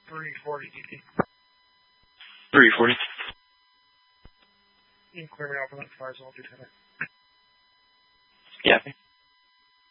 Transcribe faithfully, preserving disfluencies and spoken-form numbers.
three forty D D. three forty. You can clear me out for that fire zone, Lieutenant.